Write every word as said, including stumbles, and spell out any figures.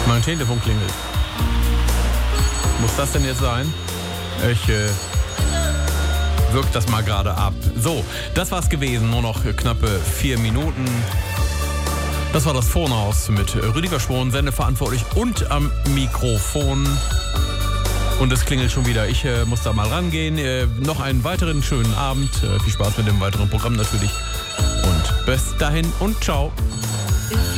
Mein Telefon klingelt. Muss das denn jetzt sein? Ich äh, wirk das mal gerade ab. So, das war's gewesen. Nur noch knappe vier Minuten. Das war das Phonhaus mit Rüdiger Schwohn, sendeverantwortlich und am Mikrofon. Und es klingelt schon wieder. Ich äh, muss da mal rangehen. Äh, noch einen weiteren schönen Abend. Äh, viel Spaß mit dem weiteren Programm natürlich. Und bis dahin und ciao.